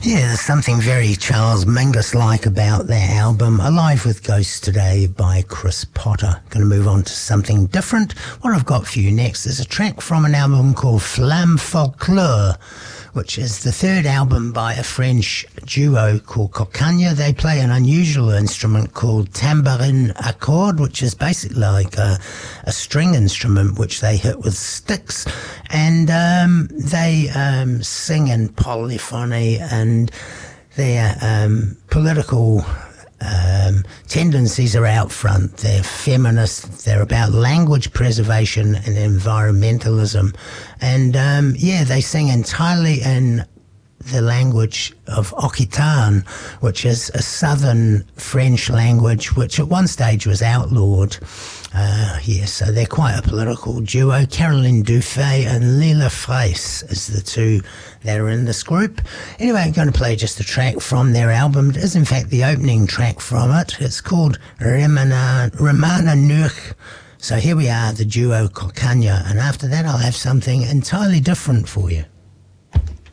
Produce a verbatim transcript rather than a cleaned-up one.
Yeah, there's something very Charles Mingus-like about that album. Alive with Ghosts Today by Chris Potter. Going to move on to something different. What I've got for you next is a track from an album called Flamme Folklore, which is the third album by a French duo called Cocagne. They play an unusual instrument called tambourine à cordes, which is basically like a, a string instrument which they hit with sticks. And um, they um, sing in polyphony, and their um, political um, tendencies are out front. They're feminist, they're about language preservation and environmentalism. And um, yeah, they sing entirely in the language of Occitan, which is a southern French language which at one stage was outlawed. Uh, yeah, so they're quite a political duo. Caroline Dufay and Lila Fraisse is the two that are in this group. Anyway, I'm going to play just a track from their album. It is in fact the opening track from it. It's called Remana, Remana Nuch. So here we are, the duo Cocagne, and after that I'll have something entirely different for you.